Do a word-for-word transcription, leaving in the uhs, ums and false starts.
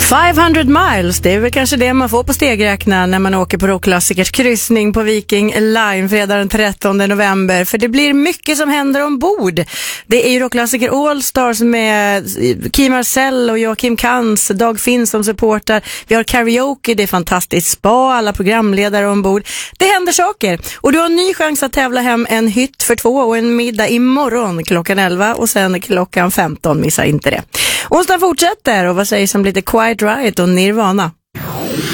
femhundra miles, det är väl kanske det man får på stegräkna när man åker på Rockklassikers kryssning på Viking Line fredag den trettonde november. För det blir mycket som händer ombord. Det är ju Rockklassiker All Stars med Kim Marcel och Joakim Kans, Dag Finn som supportar. Vi har karaoke, det är fantastiskt spa, alla programledare ombord. Det händer saker. Och du har en ny chans att tävla hem en hytt för två och en middag imorgon klockan elva och sen klockan femton. Missa inte det. Onsdag fortsätter och vad sägs om lite Quiet Riot och Nirvana?